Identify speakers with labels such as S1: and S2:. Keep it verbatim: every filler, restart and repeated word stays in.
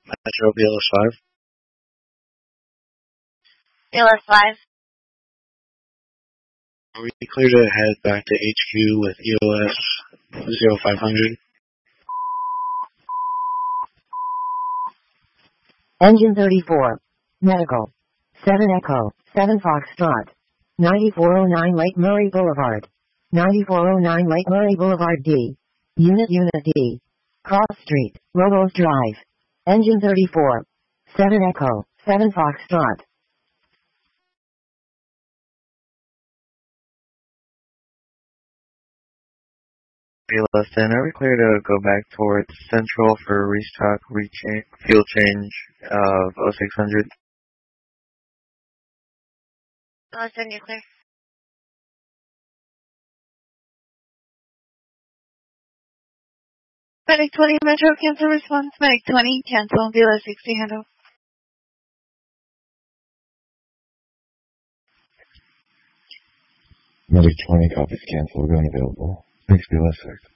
S1: Metro B L S five.
S2: B L S five.
S1: Are we clear to head back to H Q with E O S zero five hundred?
S3: Engine thirty-four. Medical. seven Echo. seven Foxtrot. ninety-four oh nine Lake Murray Boulevard. ninety-four oh nine Lake Murray Boulevard D. Unit Unit D. Cross Street, Robles Drive. Engine thirty-four. seven Echo. seven Foxtrot.
S4: B L S ten, are we clear to go back towards Central for restock, recha- fuel change of oh six hundred?
S2: B L S ten, you're clear. Medic twenty, Metro, cancel response. Medic twenty, cancel. B L S sixty, handle.
S5: Medic twenty, copies cancel, gun available. Thanks, B L S six.